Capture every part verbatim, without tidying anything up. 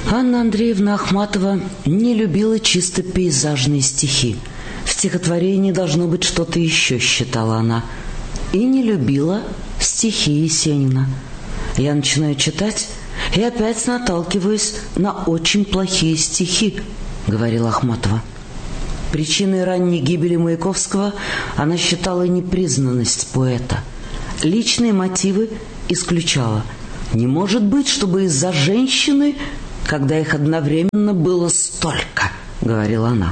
Анна Андреевна Ахматова не любила чисто пейзажные стихи. В стихотворении должно быть что-то еще, считала она. И не любила стихи Есенина. Я начинаю читать и опять наталкиваюсь на очень плохие стихи, говорила Ахматова. Причиной ранней гибели Маяковского она считала непризнанность поэта. Личные мотивы исключала. Не может быть, чтобы из-за женщины, когда их одновременно было столько, говорила она.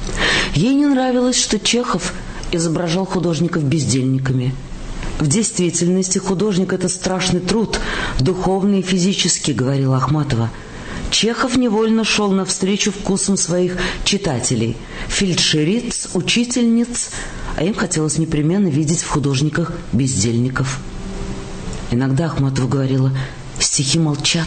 Ей не нравилось, что Чехов изображал художников бездельниками. В действительности художник – это страшный труд, духовный и физический, говорила Ахматова. Чехов невольно шел навстречу вкусам своих читателей, фельдшериц, учительниц, а им хотелось непременно видеть в художниках бездельников. Иногда Ахматова говорила: стихи молчат.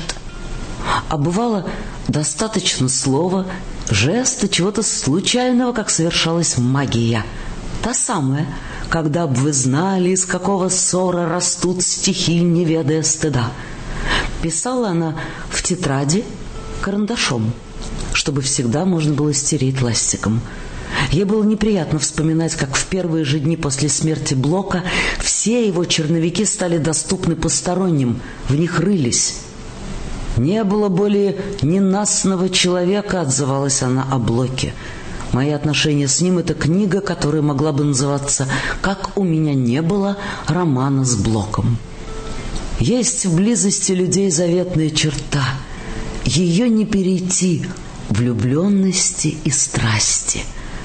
А бывало, достаточно слова, жеста, чего-то случайного, как совершалась магия. Та самая, когда б вы знали, из какого ссора растут стихи, не ведая стыда. Писала она в тетради карандашом, чтобы всегда можно было стереть ластиком. Ей было неприятно вспоминать, как в первые же дни после смерти Блока все его черновики стали доступны посторонним, в них рылись. «Не было более ненастного человека», — отзывалась она о Блоке. «Мои отношения с ним — это книга, которая могла бы называться «Как у меня не было романа с Блоком». Есть в близости людей заветная черта. Ее не перейти, влюбленности и страсти».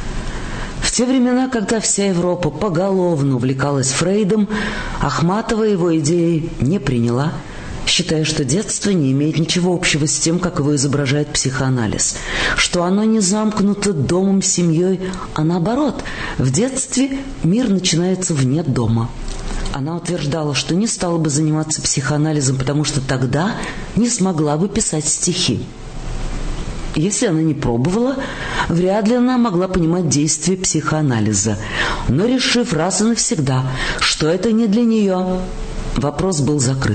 В те времена, когда вся Европа поголовно увлекалась Фрейдом, Ахматова его идеи не приняла, считая, что детство не имеет ничего общего с тем, как его изображает психоанализ, что оно не замкнуто домом, семьей, а наоборот, в детстве мир начинается вне дома. Она утверждала, что не стала бы заниматься психоанализом, потому что тогда не смогла бы писать стихи. Если она не пробовала, вряд ли она могла понимать действие психоанализа. Но, решив раз и навсегда, что это не для нее, вопрос был закрыт.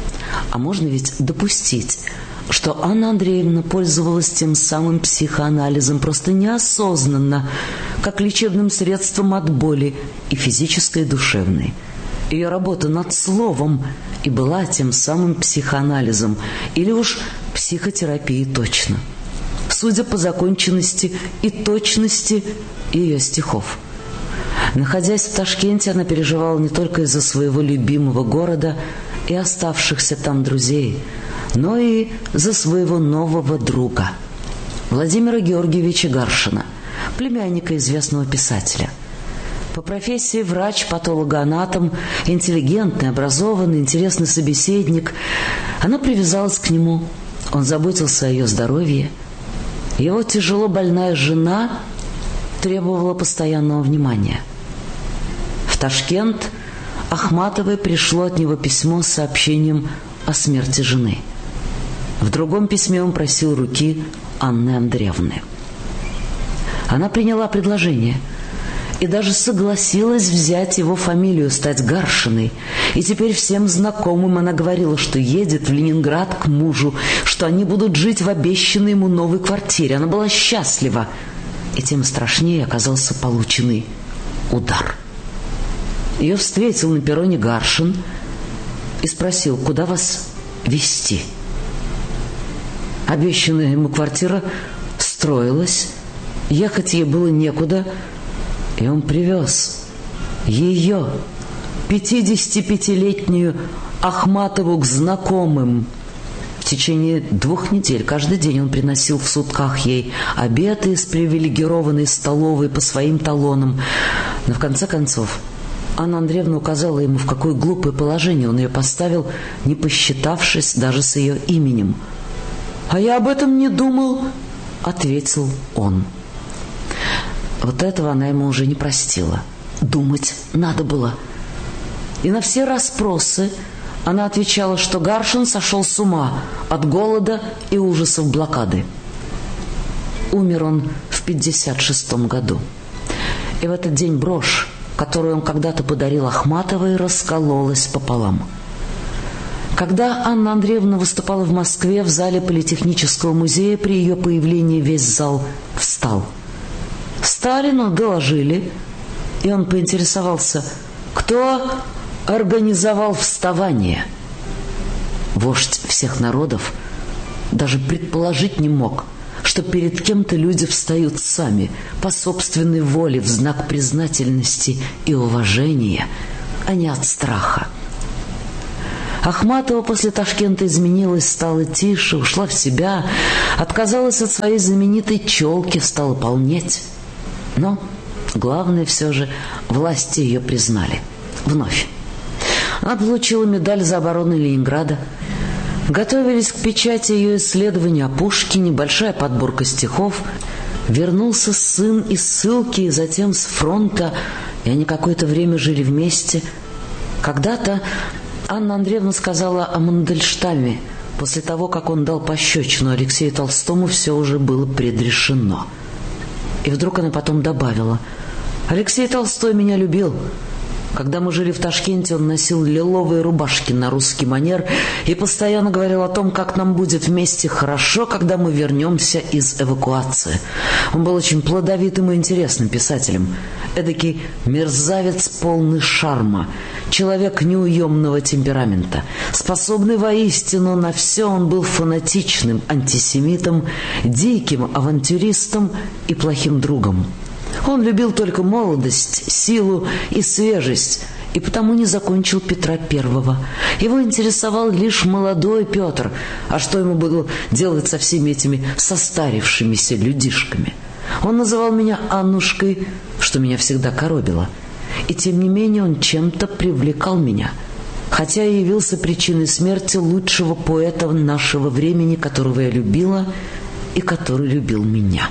А можно ведь допустить, что Анна Андреевна пользовалась тем самым психоанализом просто неосознанно, как лечебным средством от боли, и физической, и душевной. Ее работа над словом и была тем самым психоанализом, или уж психотерапией точно, судя по законченности и точности ее стихов. Находясь в Ташкенте, она переживала не только из-за своего любимого города и оставшихся там друзей, но и за своего нового друга, Владимира Георгиевича Гаршина, племянника известного писателя. По профессии врач, патологоанатом, интеллигентный, образованный, интересный собеседник. Она привязалась к нему, он заботился о ее здоровье. Его тяжело больная жена требовала постоянного внимания. В Ташкент Ахматовой пришло от него письмо с сообщением о смерти жены. В другом письме он просил руки Анны Андреевны. Она приняла предложение и даже согласилась взять его фамилию, стать Гаршиной. И теперь всем знакомым она говорила, что едет в Ленинград к мужу, что они будут жить в обещанной ему новой квартире. Она была счастлива. И тем страшнее оказался полученный удар. Ее встретил на перроне Гаршин и спросил: куда вас везти? Обещанная ему квартира строилась, ехать ей было некуда, и он привез ее, пятидесятипятилетнюю Ахматову, к знакомым. В течение двух недель каждый день он приносил в сутках ей обеды из привилегированной столовой по своим талонам. Но в конце концов Анна Андреевна указала ему, в какое глупое положение он ее поставил, не посчитавшись даже с ее именем. «А я об этом не думал», — ответил он. Вот этого она ему уже не простила. Думать надо было. И на все расспросы она отвечала, что Гаршин сошел с ума от голода и ужасов блокады. Умер он в пятьдесят шестом году. И в этот день брошь, которую он когда-то подарил Ахматовой, раскололась пополам. Когда Анна Андреевна выступала в Москве в зале Политехнического музея, при ее появлении весь зал встал. Сталину доложили, и он поинтересовался, кто организовал вставание. Вождь всех народов даже предположить не мог, что перед кем-то люди встают сами, по собственной воле, в знак признательности и уважения, а не от страха. Ахматова после Ташкента изменилась, стала тише, ушла в себя, отказалась от своей знаменитой челки, стала полнеть. Но главное все же, власти ее признали. Вновь. Она получила медаль за оборону Ленинграда. Готовились к печати ее исследований о Пушкине, большая подборка стихов. Вернулся сын из ссылки и затем с фронта, и они какое-то время жили вместе. Когда-то Анна Андреевна сказала о Мандельштаме. После того, как он дал пощечину Алексею Толстому, все уже было предрешено. И вдруг она потом добавила: «Алексей Толстой меня любил. Когда мы жили в Ташкенте, он носил лиловые рубашки на русский манер и постоянно говорил о том, как нам будет вместе хорошо, когда мы вернемся из эвакуации. Он был очень плодовитым и интересным писателем. Эдакий мерзавец, полный шарма, человек неуемного темперамента. Способный воистину на все, он был фанатичным антисемитом, диким авантюристом и плохим другом. Он любил только молодость, силу и свежесть, и потому не закончил Петра Первого. Его интересовал лишь молодой Петр, а что ему было делать со всеми этими состарившимися людишками? Он называл меня Аннушкой, что меня всегда коробило, и тем не менее он чем-то привлекал меня, хотя и явился причиной смерти лучшего поэта нашего времени, которого я любила и который любил меня».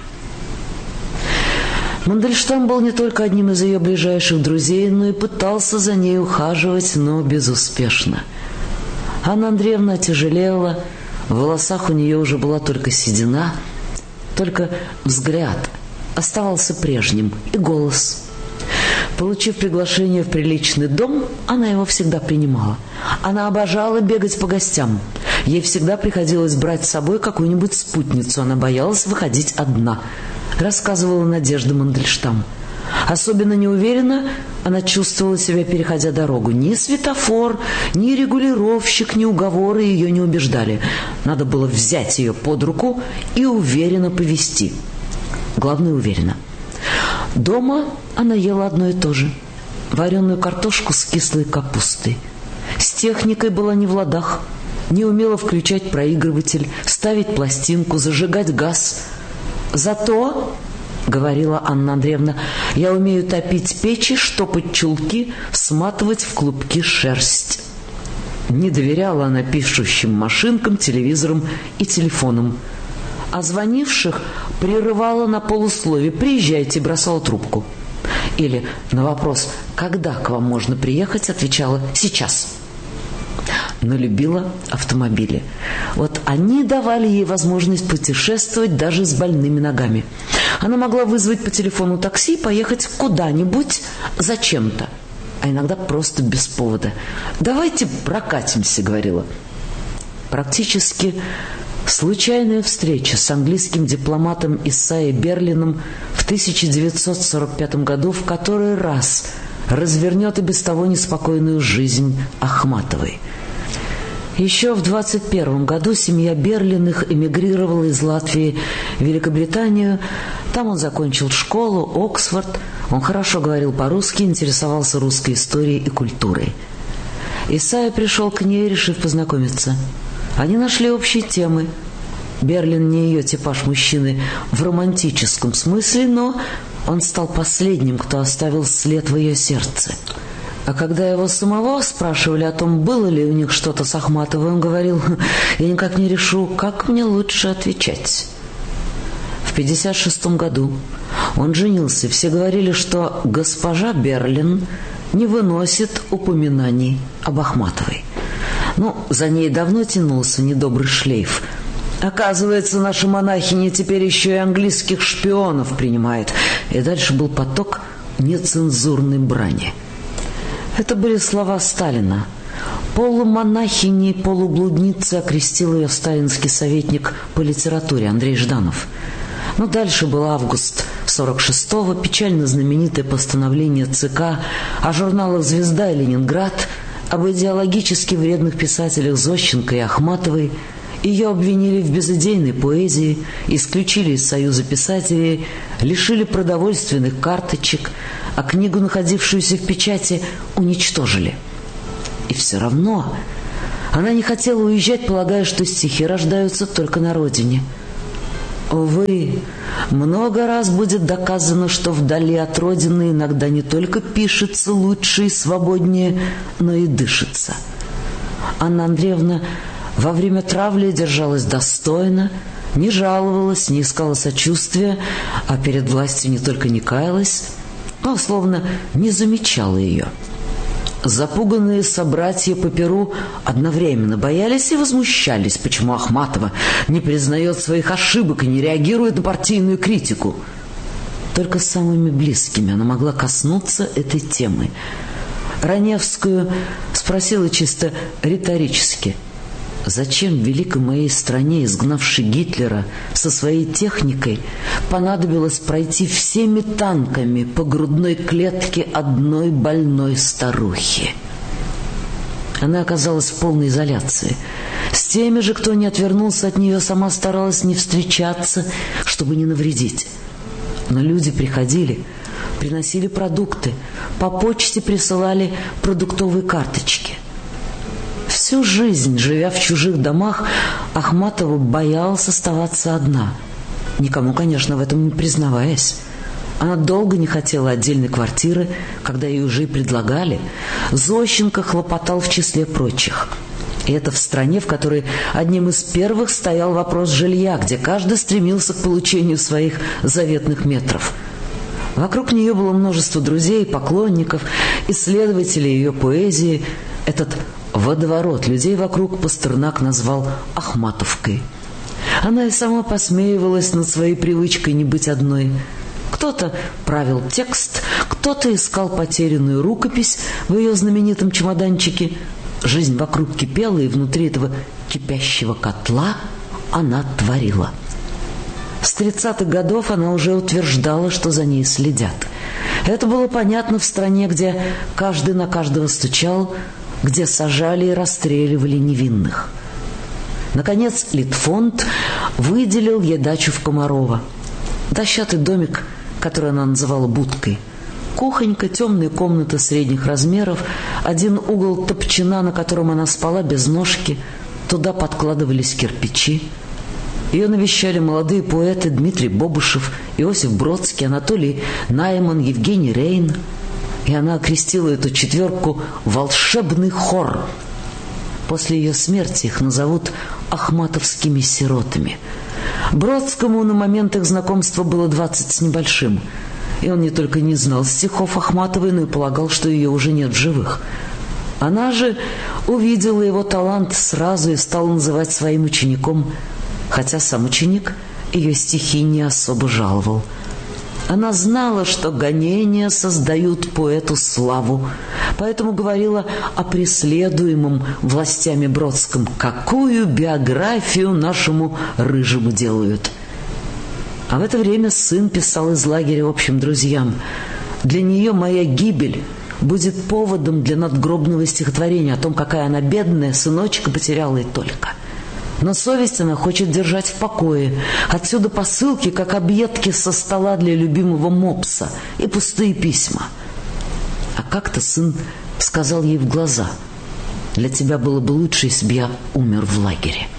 Мандельштам был не только одним из ее ближайших друзей, но и пытался за ней ухаживать, но безуспешно. Анна Андреевна отяжелела, в волосах у нее уже была только седина, только взгляд оставался прежним, и голос. Получив приглашение в приличный дом, она его всегда принимала. Она обожала бегать по гостям. Ей всегда приходилось брать с собой какую-нибудь спутницу, она боялась выходить одна, рассказывала Надежда Мандельштам. Особенно неуверенно она чувствовала себя, переходя дорогу. Ни светофор, ни регулировщик, ни уговоры ее не убеждали. Надо было взять ее под руку и уверенно повести. Главное, уверенно. Дома она ела одно и то же. Вареную картошку с кислой капустой. С техникой была не в ладах. Не умела включать проигрыватель, ставить пластинку, зажигать газ. Зато, говорила Анна Андреевна, я умею топить печи, штопать чулки, сматывать в клубки шерсть. Не доверяла она пишущим машинкам, телевизорам и телефонам. А звонивших прерывала на полуслове: «Приезжайте», бросала трубку. Или на вопрос «Когда к вам можно приехать?» отвечала «Сейчас». Но любила автомобили. Вот они давали ей возможность путешествовать даже с больными ногами. Она могла вызвать по телефону такси и поехать куда-нибудь зачем-то, а иногда просто без повода. «Давайте прокатимся», — говорила. Практически случайная встреча с английским дипломатом Исайей Берлином в тысяча девятьсот сорок пятом году в который раз развернет и без того неспокойную жизнь Ахматовой. Еще в двадцать первом году семья Берлиных эмигрировала из Латвии в Великобританию. Там он закончил школу, Оксфорд. Он хорошо говорил по-русски, интересовался русской историей и культурой. Исайя пришел к ней, решив познакомиться. Они нашли общие темы. Берлин не ее типаж мужчины в романтическом смысле, но он стал последним, кто оставил след в ее сердце. А когда его самого спрашивали о том, было ли у них что-то с Ахматовой, он говорил: «Я никак не решу, как мне лучше отвечать». В пятьдесят шестом году он женился. Все говорили, что госпожа Берлин не выносит упоминаний об Ахматовой. Ну, за ней давно тянулся недобрый шлейф. Оказывается, наша монахиня теперь еще и английских шпионов принимает. И дальше был поток нецензурной брани. Это были слова Сталина. Полумонахиней, полублудницей окрестил ее сталинский советник по литературе Андрей Жданов. Но дальше был август сорок шестого, печально знаменитое постановление ЦК о журналах «Звезда» и «Ленинград», об идеологически вредных писателях Зощенко и Ахматовой. Ее обвинили в безыдейной поэзии, исключили из Союза писателей, лишили продовольственных карточек, а книгу, находившуюся в печати, уничтожили. И все равно она не хотела уезжать, полагая, что стихи рождаются только на родине. Увы, много раз будет доказано, что вдали от родины иногда не только пишется лучше и свободнее, но и дышится. Анна Андреевна во время травли держалась достойно, не жаловалась, не искала сочувствия, а перед властью не только не каялась, но словно не замечала ее. Запуганные собратья по перу одновременно боялись и возмущались, почему Ахматова не признает своих ошибок и не реагирует на партийную критику. Только с самыми близкими она могла коснуться этой темы. Раневскую спросила чисто риторически: зачем в великой моей стране, изгнавшей Гитлера со своей техникой, понадобилось пройти всеми танками по грудной клетке одной больной старухи? Она оказалась в полной изоляции. С теми же, кто не отвернулся от нее, сама старалась не встречаться, чтобы не навредить. Но люди приходили, приносили продукты, по почте присылали продуктовые карточки. Всю жизнь, живя в чужих домах, Ахматова боялась оставаться одна, никому, конечно, в этом не признаваясь. Она долго не хотела отдельной квартиры, когда ей уже и предлагали. Зощенко хлопотал в числе прочих. И это в стране, в которой одним из первых стоял вопрос жилья, где каждый стремился к получению своих заветных метров. Вокруг нее было множество друзей, поклонников, исследователей ее поэзии. Этот водоворот людей вокруг Пастернак назвал Ахматовкой. Она и сама посмеивалась над своей привычкой не быть одной. Кто-то правил текст, кто-то искал потерянную рукопись в ее знаменитом чемоданчике. Жизнь вокруг кипела, и внутри этого кипящего котла она творила. С тридцатых годов она уже утверждала, что за ней следят. Это было понятно в стране, где каждый на каждого стучал, где сажали и расстреливали невинных. Наконец, Литфонд выделил ей дачу в Комарово. Дощатый домик, который она называла будкой. Кухонька, темная комната средних размеров, один угол топчина, на котором она спала без ножки, туда подкладывались кирпичи. Ее навещали молодые поэты Дмитрий Бобышев, Иосиф Бродский, Анатолий Найман, Евгений Рейн. И она окрестила эту четверку «волшебный хор». После ее смерти их назовут ахматовскими сиротами. Бродскому на момент их знакомства было двадцать с небольшим. И он не только не знал стихов Ахматовой, но и полагал, что ее уже нет в живых. Она же увидела его талант сразу и стала называть своим учеником, хотя сам ученик ее стихи не особо жаловал. Она знала, что гонения создают поэту славу, поэтому говорила о преследуемом властями Бродском: какую биографию нашему рыжему делают. А в это время сын писал из лагеря общим друзьям: для нее моя гибель будет поводом для надгробного стихотворения о том, какая она бедная, сыночка потеряла и только. Но совесть она хочет держать в покое. Отсюда посылки, как объедки со стола для любимого мопса, и пустые письма. А как-то сын сказал ей в глаза: для тебя было бы лучше, если бы я умер в лагере.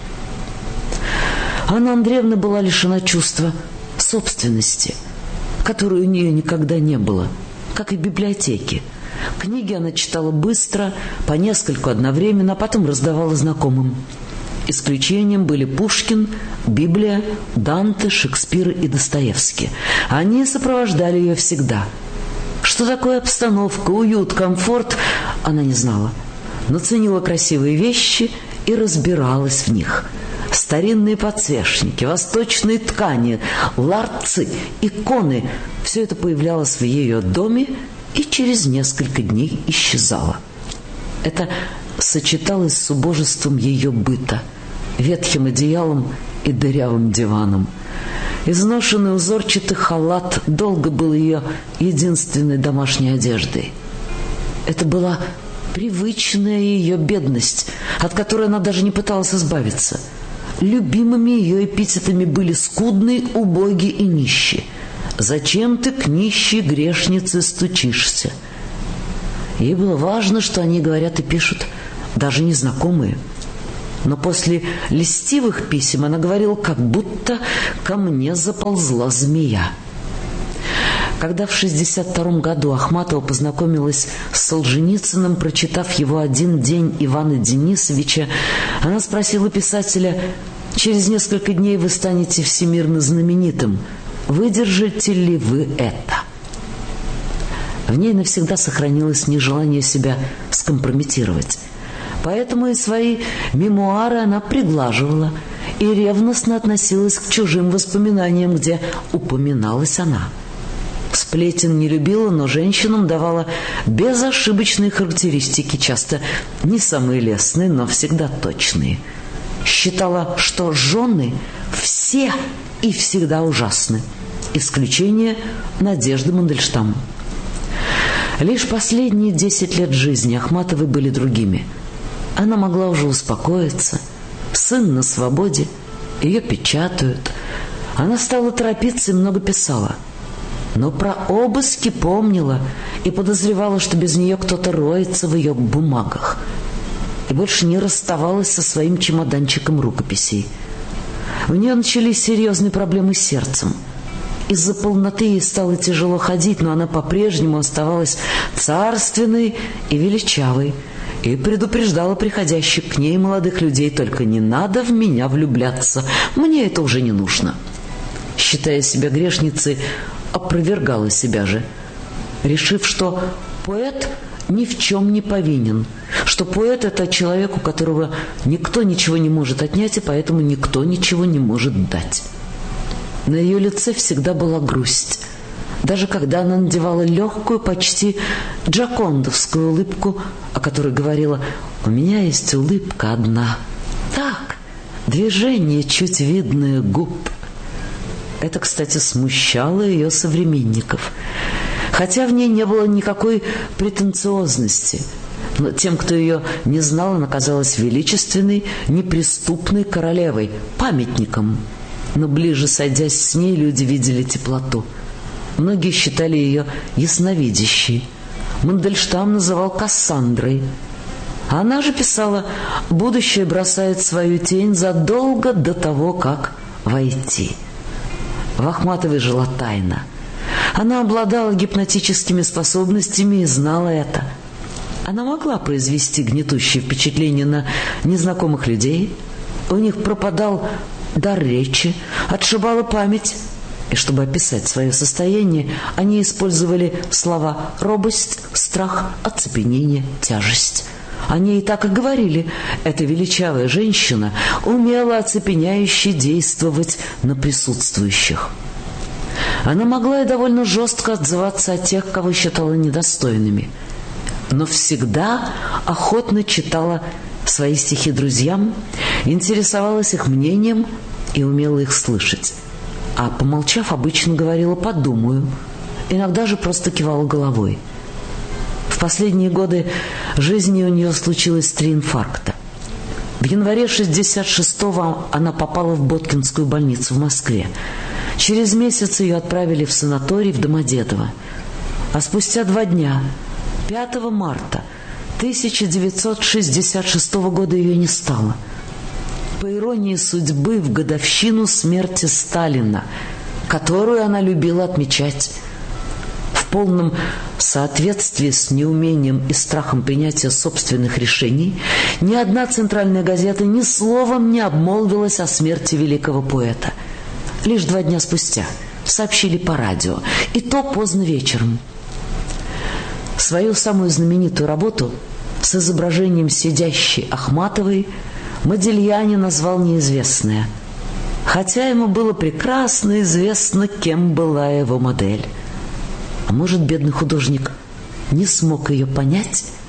Анна Андреевна была лишена чувства собственности, которой у нее никогда не было, как и библиотеки. Книги она читала быстро, по нескольку одновременно, а потом раздавала знакомым. Исключением были Пушкин, Библия, Данте, Шекспир и Достоевский. Они сопровождали ее всегда. Что такое обстановка, уют, комфорт, она не знала, но ценила красивые вещи и разбиралась в них. Старинные подсвечники, восточные ткани, ларцы, иконы – все это появлялось в ее доме и через несколько дней исчезало. Это сочеталось с убожеством ее быта, ветхим одеялом и дырявым диваном. Изношенный узорчатый халат долго был ее единственной домашней одеждой. Это была привычная ее бедность, от которой она даже не пыталась избавиться. Любимыми ее эпитетами были скудный, убогий и нищий. «Зачем ты к нищей грешнице стучишься?» Ей было важно, что они говорят и пишут, даже незнакомые. Но после льстивых писем она говорила, как будто ко мне заползла змея. Когда в шестьдесят втором году Ахматова познакомилась с Солженицыным, прочитав его «Один день» Ивана Денисовича, она спросила писателя: «Через несколько дней вы станете всемирно знаменитым. Выдержите ли вы это?» В ней навсегда сохранилось нежелание себя скомпрометировать. Поэтому и свои мемуары она приглаживала и ревностно относилась к чужим воспоминаниям, где упоминалась она. Сплетен не любила, но женщинам давала безошибочные характеристики, часто не самые лестные, но всегда точные. Считала, что жены все и всегда ужасны. Исключение Надежды Мандельштам. Лишь последние десять лет жизни Ахматовой были другими. Она могла уже успокоиться. Сын на свободе, ее печатают. Она стала торопиться и много писала. Но про обыски помнила и подозревала, что без нее кто-то роется в ее бумагах. И больше не расставалась со своим чемоданчиком рукописей. У нее начались серьезные проблемы с сердцем. Из-за полноты ей стало тяжело ходить, но она по-прежнему оставалась царственной и величавой и предупреждала приходящих к ней молодых людей: «Только не надо в меня влюбляться, мне это уже не нужно». Считая себя грешницей, опровергала себя же, решив, что поэт ни в чем не повинен, что поэт — это человек, у которого никто ничего не может отнять, и поэтому никто ничего не может дать. На ее лице всегда была грусть, даже когда она надевала легкую, почти джокондовскую улыбку, о которой говорила: «У меня есть улыбка одна». Так, движение чуть видное губ. Это, кстати, смущало ее современников, хотя в ней не было никакой претенциозности. Но тем, кто ее не знал, она казалась величественной, неприступной королевой, памятником. Но ближе сойдясь с ней, люди видели теплоту. Многие считали ее ясновидящей. Мандельштам называл Кассандрой. А она же писала: «Будущее бросает свою тень задолго до того, как войти». В Ахматовой жила тайна. Она обладала гипнотическими способностями и знала это. Она могла произвести гнетущее впечатление на незнакомых людей. У них пропадал дар речи, отшибала память. И чтобы описать свое состояние, они использовали слова «робость», «страх», «оцепенение», «тяжесть». Они и так и говорили: эта величавая женщина умела оцепеняюще действовать на присутствующих. Она могла и довольно жестко отзываться о тех, кого считала недостойными, но всегда охотно читала свои стихи друзьям, интересовалась их мнением и умела их слышать. А помолчав, обычно говорила: «подумаю», иногда же просто кивала головой. В последние годы жизни у нее случилось три инфаркта. В январе шестьдесят шестого она попала в Боткинскую больницу в Москве. Через месяц ее отправили в санаторий в Домодедово. А спустя два дня, пятого марта тысяча девятьсот шестьдесят шестого года, ее не стало. По иронии судьбы, в годовщину смерти Сталина, которую она любила отмечать. В полном соответствии с неумением и страхом принятия собственных решений, ни одна центральная газета ни словом не обмолвилась о смерти великого поэта. Лишь два дня спустя сообщили по радио, и то поздно вечером. Свою самую знаменитую работу с изображением сидящей Ахматовой Модильяне назвал «Неизвестная», хотя ему было прекрасно известно, кем была его модель. А может, бедный художник не смог ее понять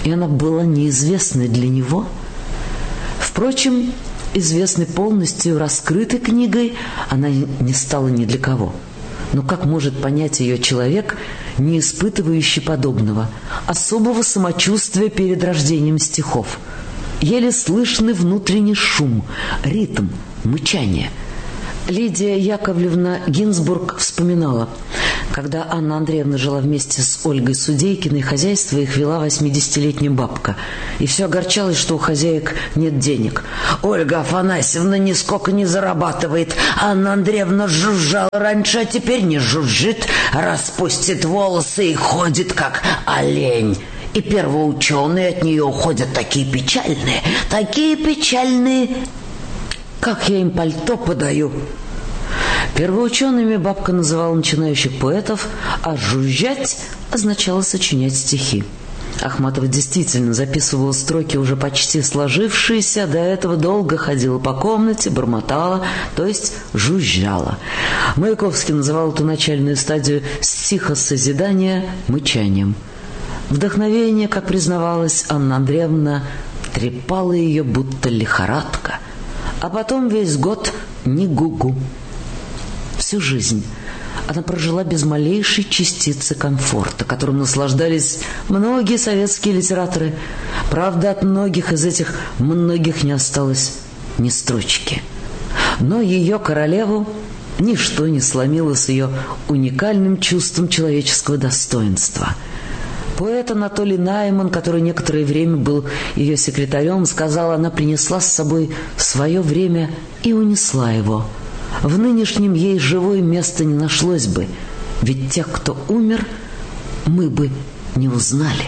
и она была неизвестной для него. Впрочем, известной полностью раскрытой книгой она не стала ни для кого. Но как может понять ее человек, не испытывающий подобного, особого самочувствия перед рождением стихов? Еле слышный внутренний шум, ритм, мычание. Лидия Яковлевна Гинзбург вспоминала, когда Анна Андреевна жила вместе с Ольгой Судейкиной, хозяйство их вела восьмидесятилетняя бабка. И все огорчалось, что у хозяек нет денег. Ольга Афанасьевна нисколько не зарабатывает. Анна Андреевна жужжала раньше, а теперь не жужжит, распустит волосы и ходит, как олень. И первоученые от нее уходят такие печальные, такие печальные. Как я им пальто подаю. Первоучеными бабка называла начинающих поэтов, а жужжать означало сочинять стихи. Ахматова действительно записывала строки, уже почти сложившиеся, до этого долго ходила по комнате, бормотала, то есть жужжала. Маяковский называл эту начальную стадию стихосозидания мычанием. Вдохновение, как признавалась Анна Андреевна, трепало ее, будто лихорадка. А потом весь год ни гу-гу. Всю жизнь она прожила без малейшей частицы комфорта, которым наслаждались многие советские литераторы. Правда, от многих из этих многих не осталось ни строчки. Но ее королеву ничто не сломило с ее уникальным чувством человеческого достоинства. Поэт Анатолий Найман, который некоторое время был ее секретарем, сказал, она принесла с собой свое время и унесла его. В нынешнем ей живое место не нашлось бы, ведь тех, кто умер, мы бы не узнали.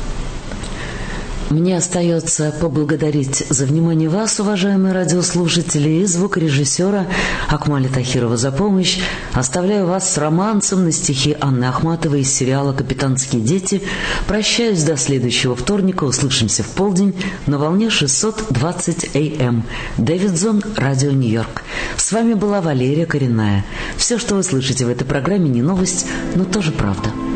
Мне остается поблагодарить за внимание вас, уважаемые радиослушатели, и звукорежиссера Акмаля Тахирова за помощь. Оставляю вас с романсом на стихи Анны Ахматовой из сериала «Капитанские дети». Прощаюсь до следующего вторника. Услышимся в полдень на волне шестьсот двадцать эй эм. Дэвидсон, Радио Нью-Йорк. С вами была Валерия Коренная. Все, что вы слышите в этой программе, не новость, но тоже правда.